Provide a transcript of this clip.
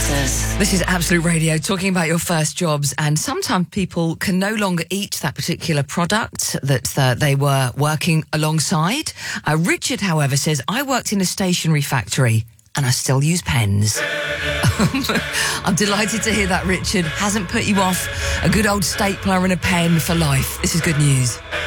Masters. This is Absolute Radio, talking about your first jobs, and sometimes people can no longer eat that particular product that they were working alongside. Richard, however, says, I worked in a stationery factory and I still use pens. I'm delighted to hear that, Richard. Hasn't put you off a good old stapler and a pen for life. This is good news.